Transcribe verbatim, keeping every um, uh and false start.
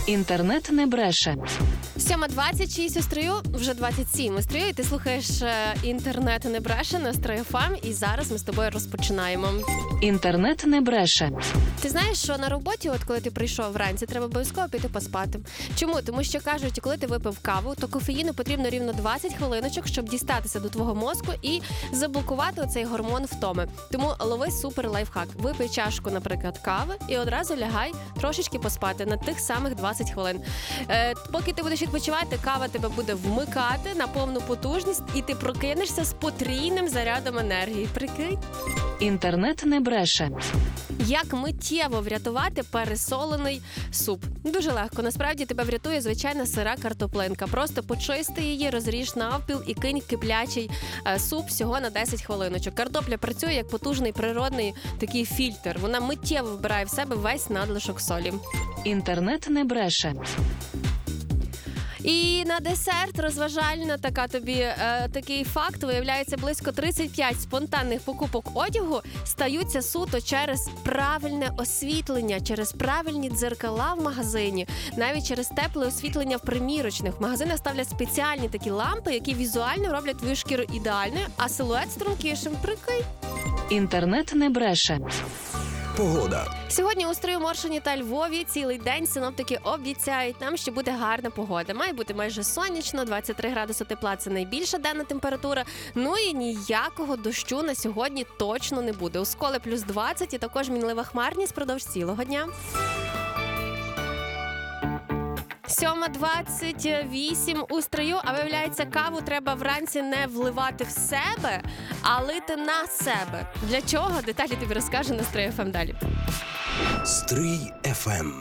Інтернет не бреше. сьома двадцять шість у строю, вже двадцять сім у строю, і ти слухаєш е, «Інтернет не бреше» на Строй еф ем, і зараз ми з тобою розпочинаємо. Інтернет не бреше. Ти знаєш, що на роботі, от коли ти прийшов вранці, треба обов'язково піти поспати. Чому? Тому що кажуть, коли ти випив каву, то кофеїну потрібно рівно двадцять хвилиночок, щоб дістатися до твого мозку і заблокувати оцей гормон втоми. Тому лови супер лайфхак. Випий чашку, наприклад, кави і одразу лягай трошечки поспати на тих самих двадцять хвилин. Е, поки ти будеш відпочивати, кава тебе буде вмикати на повну потужність, і ти прокинешся з потрійним зарядом енергії. Прикинь? Інтернет не бреше. Як миттєво врятувати пересолений суп? Дуже легко. Насправді тебе врятує звичайна сира картоплинка. Просто почисти її, розріж навпіл і кинь киплячий е, суп всього на десять хвилиночок. Картопля працює як потужний природний такий фільтр. Вона миттєво вбирає в себе весь надлишок солі. Інтернет не бреше. І на десерт розважальна така тобі е, такий факт. Виявляється, близько тридцять п'ять спонтанних покупок одягу стаються суто через правильне освітлення, через правильні дзеркала в магазині, навіть через тепле освітлення в примірочних. В магазинах ставлять спеціальні такі лампи, які візуально роблять твою шкіру ідеальною, а силует стрункішим. Прикинь. Інтернет не бреше. Погода. Сьогодні у Стрию, Моршині та Львові цілий день синоптики обіцяють нам, що буде гарна погода. Має бути майже сонячно, двадцять три градуси тепла – це найбільша денна температура. Ну і ніякого дощу на сьогодні точно не буде. У Сколе плюс двадцять і також мінлива хмарність впродовж цілого дня. сьома двадцять вісім у Стрию, а виявляється, каву треба вранці не вливати в себе, а лити на себе. Для чого? Деталі тобі розкаже на Строй еф ем далі. Стрий еф ем.